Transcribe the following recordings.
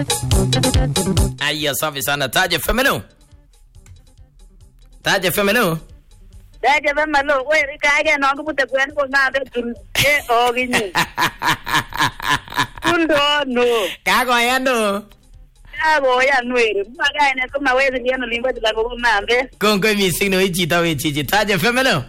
Aya, safi sana. Taja femelo. Taja femelo. Daje bema lo we kaage no ngubute kwen ko ngade tun e oginyi. Tundo no. Kago yano. Kago ya nwere. Magaye ne kuma wezi ndiano limba la ko mambe. Kongo mising no ichita we chichi. Taja femelo.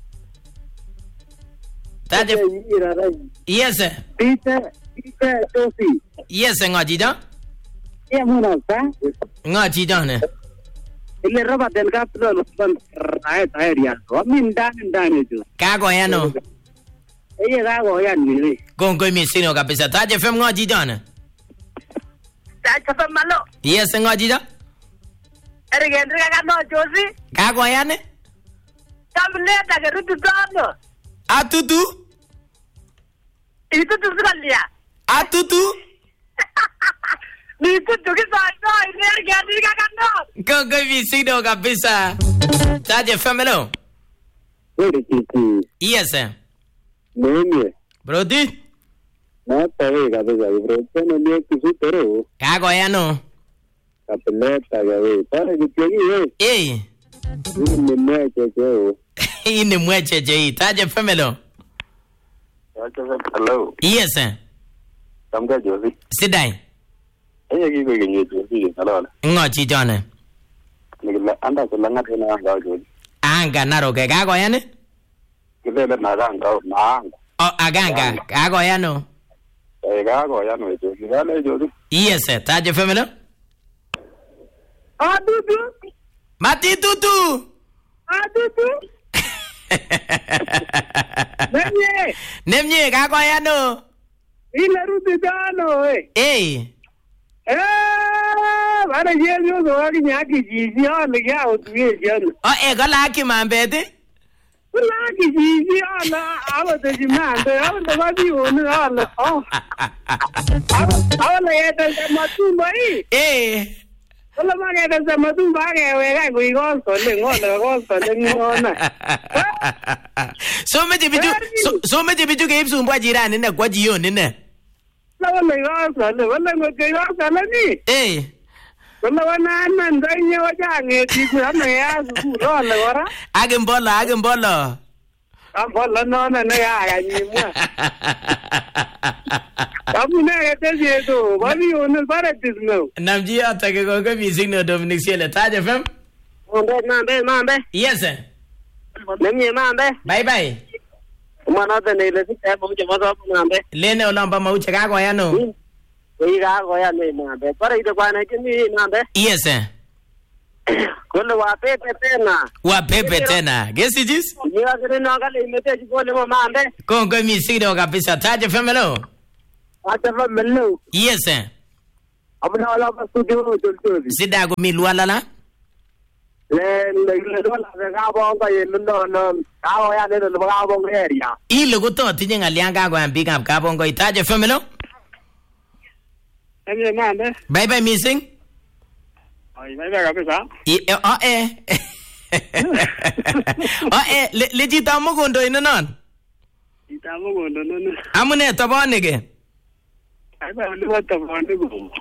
Taja. Yes. Peter Tosi. Yes, ngajida. Ya muna sa. Ngajida ne. Ile roba del kaplo lo ban area. Min dan tu. Kago yano. Eye kago yan ni. Kongo mising no kabisa. Taja fem ngajida ne. Daje bema lo. Yes, ngajida. Ergendri ka no josi. Kago yane. Tamle ta ke rutu tono. Atutu. Itu tu suralia. Atutu. Ni tu tu ki sa ni ergendri ka no. Kongo mising no kabisa. Taja femelo. Wait kiki. Yes. Nene. Brody. Na tawe kabisa bro. Tena ni kisu pero. Kago yano. Kapeleta gawe. Para kiki we. Eh. Ni mweche cheo. Hii ni mwecheche hii. Taja femelo. Hello. Yes. Tamka Josi. Sidai. Eye kiko kenye Josi. Hello. Ngochi jone. Nikila anda kulanga tena anga Josi. Anga naroke. Kago yane? Kile na anga na. Oh, aganga. Kago yano. Kago ya no Josi. Wale Josi. Yes. Taja femelo. Adudu. Mati tutu. Adudu. Nanye. Nemye kago yano. Ile rutu tono we. Eh. Bana yelio so ari nyaki jiji on ya otuye jana. Oh, gola kimambeti. Kula ki jiji ala alo de jimande alo de badi onu ala. Oh. Ala yeta matumba i. Eh. Ala mageta sa matumba ke we ga go igon so le ngona. So meje biju ke ipsu mbwa jirani na kwa jiyo nene. Wala ngo sala ni. Eh. Wala wana ndanye wajange tiku ama ya zuro la wara. Age mbolo. Ambola nona na ya ganyimwa. Amune etezi to, bali onu baratismo. Namji atake ko music no Dominic Ciele. Taja fem. Mambe. Yes. Nemye mambe. Bye. Mana ta ne le ta mo je mo mambe. Lene olamba mauche kago yano. Ei kago ya ne mambe. Para ite kwa na kini mambe. Yes. Kolo wa pepe tena. Wa pepe tena. Gesi jis? Niwa kene na kale imete kole mo mambe. Kongo music no kabisa. Taja femelo. Ata fa mello. Yes. Abuna wala pa studio no jolto. Sida go milwala la. Le wala ga ba ba ye no. Kago ya ne no ga ba area. Ile go to tinye ngalianga go ambik up kabongo itaje femelo. Nemye mambe. Bye missing. Ai bye kabisa. Le jita mo gondo ino non. Itamo gondo no. Amune tabonege. Ai ba le wata bonde go.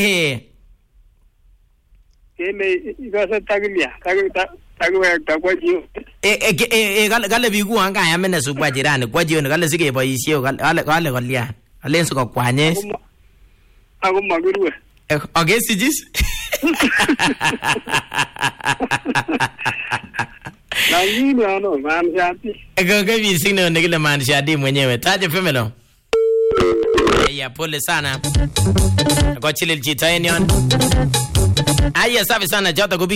Keme igasa taglia. Tagwe tagwaji. Gale bigu anga yamene subwa jirani. Kwa jioni gale sige boyisio gale golia. Alenso ko kwanye. Ako magurwe. Okay, sijis. Na yini ano manshati. Kongo music no nikile manshati mwenyewe. Taje femelo. Ya pole sana. Kwa chile jita enion. Aya safi sana jota kubi